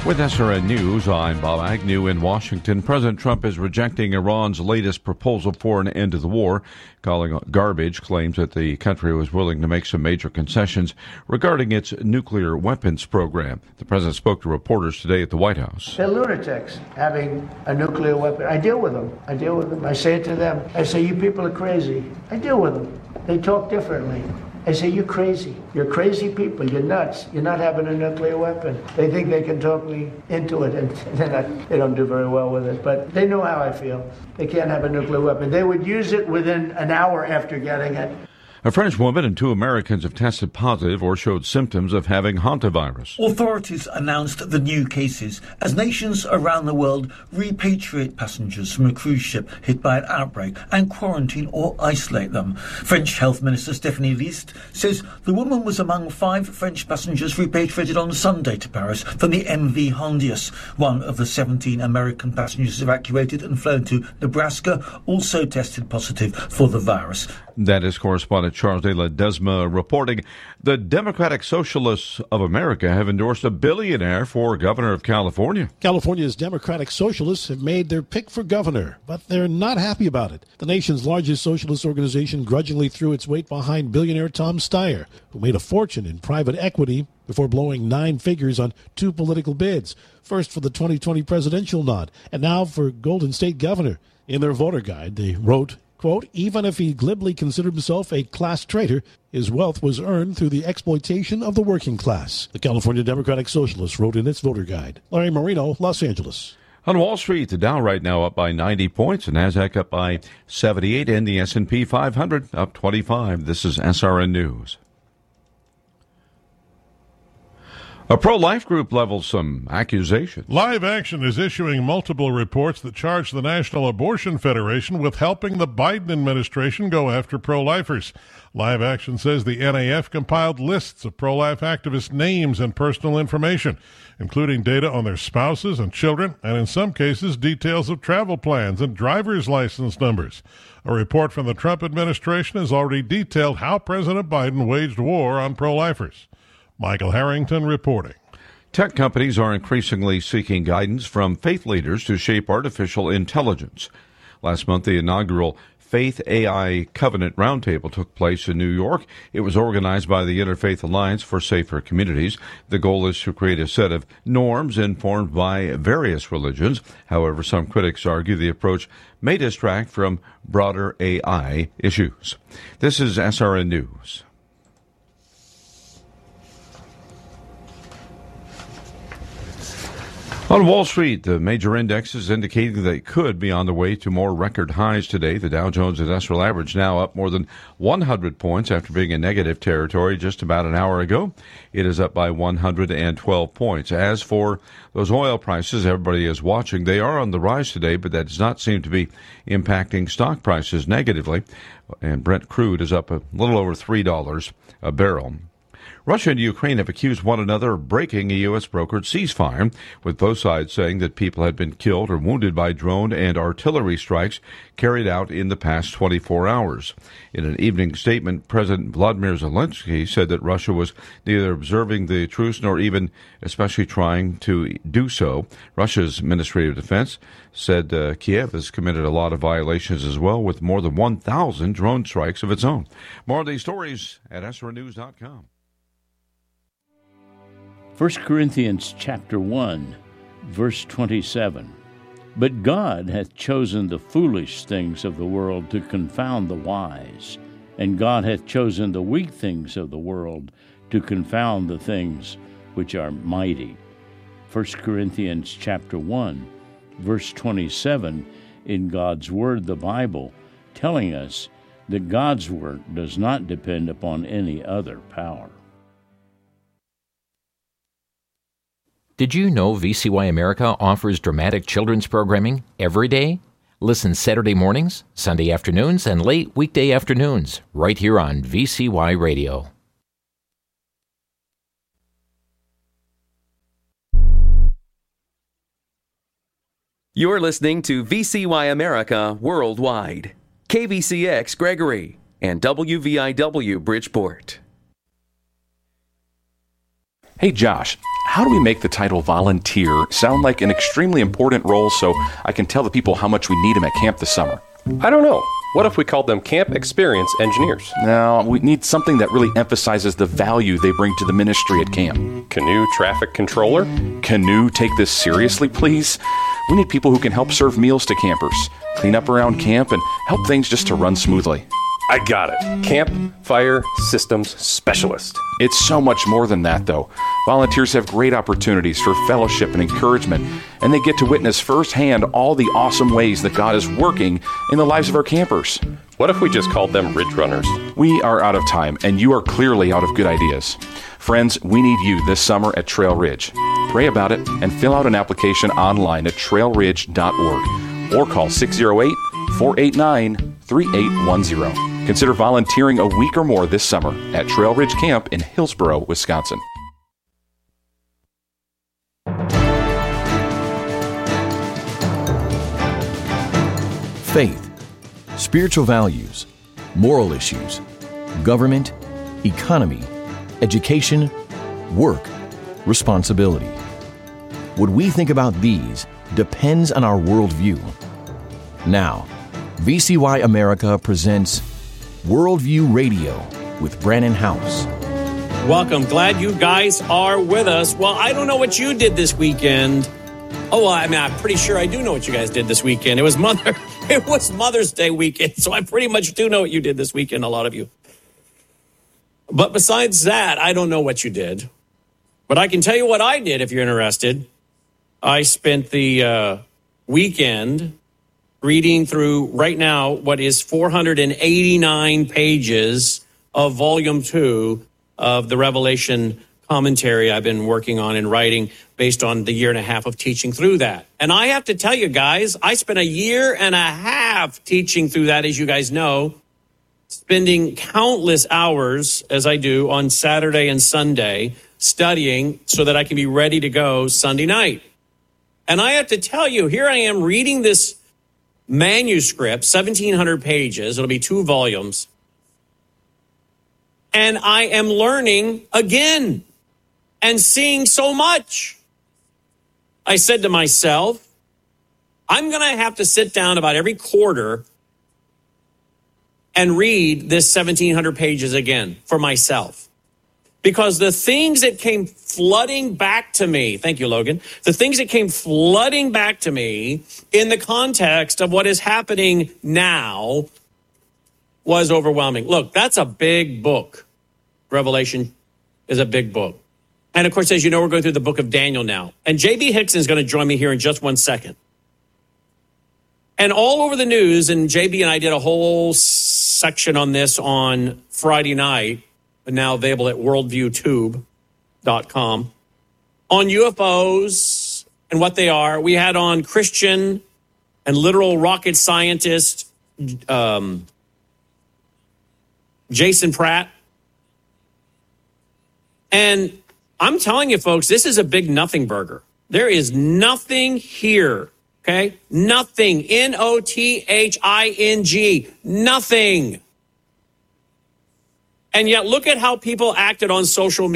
With SRN News, I'm Bob Agnew in Washington. President Trump is rejecting Iran's latest proposal for an end to the war, calling it garbage, claims that the country was willing to make some major concessions regarding its nuclear weapons program. The president spoke to reporters today at the White House. They're lunatics having a nuclear weapon. I deal with them. I say it to them. I say, you people are crazy. I deal with them. They talk differently. I say, you're crazy. You're crazy people. You're nuts. You're not having a nuclear weapon. They think they can talk me into it, and they don't do very well with it. But they know how I feel. They can't have a nuclear weapon. They would use it within an hour after getting it. A French woman and 2 Americans have tested positive or showed symptoms of having hantavirus. Authorities announced the new cases as nations around the world repatriate passengers from a cruise ship hit by an outbreak and quarantine or isolate them. French Health Minister Stéphanie List says the woman was among 5 French passengers repatriated on Sunday to Paris from the MV Hondius. One of the 17 American passengers evacuated and flown to Nebraska also tested positive for the virus. That is correspondent Charles de Ledesma reporting. The Democratic Socialists of America have endorsed a billionaire for governor of California. California's Democratic Socialists have made their pick for governor, but they're not happy about it. The nation's largest socialist organization grudgingly threw its weight behind billionaire Tom Steyer, who made a fortune in private equity before blowing 9 figures on 2 political bids, first for the 2020 presidential nod, and now for Golden State governor. In their voter guide, they wrote, quote, even if he glibly considered himself a class traitor, his wealth was earned through the exploitation of the working class. The California Democratic Socialists wrote in its voter guide. Larry Marino, Los Angeles. On Wall Street, the Dow right now up by 90 points, and NASDAQ up by 78, and the S&P 500 up 25. This is SRN News. A pro-life group levels some accusations. Live Action is issuing multiple reports that charge the National Abortion Federation with helping the Biden administration go after pro-lifers. Live Action says the NAF compiled lists of pro-life activists' names and personal information, including data on their spouses and children, and in some cases, details of travel plans and driver's license numbers. A report from the Trump administration has already detailed how President Biden waged war on pro-lifers. Michael Harrington reporting. Tech companies are increasingly seeking guidance from faith leaders to shape artificial intelligence. Last month, the inaugural Faith AI Covenant Roundtable took place in New York. It was organized by the Interfaith Alliance for Safer Communities. The goal is to create a set of norms informed by various religions. However, some critics argue the approach may distract from broader AI issues. This is SRN News. On Wall Street, the major indexes indicating they could be on the way to more record highs today. The Dow Jones Industrial Average now up more than 100 points after being in negative territory just about an hour ago. It is up by 112 points. As for those oil prices, everybody is watching. They are on the rise today, but that does not seem to be impacting stock prices negatively. And Brent crude is up a little over $3 a barrel. Russia and Ukraine have accused one another of breaking a U.S.-brokered ceasefire, with both sides saying that people had been killed or wounded by drone and artillery strikes carried out in the past 24 hours. In an evening statement, President Vladimir Zelensky said that Russia was neither observing the truce nor even especially trying to do so. Russia's Ministry of Defense said Kiev has committed a lot of violations as well, with more than 1,000 drone strikes of its own. More of these stories at SRNews.com. 1 Corinthians chapter 1, verse 27. But God hath chosen the foolish things of the world to confound the wise, and God hath chosen the weak things of the world to confound the things which are mighty. 1 Corinthians chapter 1, verse 27 in God's Word, the Bible, telling us that God's work does not depend upon any other power. Did you know VCY America offers dramatic children's programming every day? Listen Saturday mornings, Sunday afternoons, and late weekday afternoons, right here on VCY Radio. You're listening to VCY America Worldwide, KVCX Gregory, and WVIW Bridgeport. Hey Josh, how do we make the title volunteer sound like an extremely important role so I can tell the people how much we need them at camp this summer? I don't know. What if we called them Camp Experience Engineers? No, we need something that really emphasizes the value they bring to the ministry at camp. Canoe Traffic Controller? Canoe, take this seriously, please? We need people who can help serve meals to campers, clean up around camp, and help things just to run smoothly. I got it. Camp Fire Systems Specialist. It's so much more than that, though. Volunteers have great opportunities for fellowship and encouragement, and they get to witness firsthand all the awesome ways that God is working in the lives of our campers. What if we just called them Ridge Runners? We are out of time, and you are clearly out of good ideas. Friends, we need you this summer at Trail Ridge. Pray about it and fill out an application online at trailridge.org or call 608-489-3810. Consider volunteering a week or more this summer at Trail Ridge Camp in Hillsboro, Wisconsin. Faith, spiritual values, moral issues, government, economy, education, work, responsibility. What we think about these depends on our worldview. Now, VCY America presents Worldview Radio with Brannon House. Welcome. Glad you guys are with us. Well, I don't know what you did this weekend. Oh, well, I'm pretty sure I do know what you guys did this weekend. It was Mother's Day weekend, so I pretty much do know what you did this weekend, a lot of you. But besides that, I don't know what you did. But I can tell you what I did if you're interested. I spent the weekend reading through right now what is 489 pages of Volume 2 of the Revelation commentary I've been working on and writing based on the year and a half of teaching through that. And I have to tell you guys, I spent a year and a half teaching through that, as you guys know, spending countless hours, as I do, on Saturday and Sunday, studying so that I can be ready to go Sunday night. And I have to tell you, here I am reading this manuscript, 1,700 pages. It'll be 2 volumes. And I am learning again and seeing so much. I said to myself, I'm going to have to sit down about every quarter and read this 1,700 pages again for myself. Because the things that came flooding back to me, thank you, Logan, the things that came flooding back to me in the context of what is happening now was overwhelming. Look, that's a big book. Revelation is a big book. And of course, as you know, we're going through the book of Daniel now. And J.B. Hickson is going to join me here in just 1 second. And all over the news, and J.B. and I did a whole section on this on Friday night, now available at worldviewtube.com, on UFOs and what they are. We had on Christian and literal rocket scientist Jason Pratt. And I'm telling you, folks, this is a big nothing burger. There is nothing here, okay? Nothing, N-O-T-H-I-N-G, nothing. And yet look at how people acted on social media.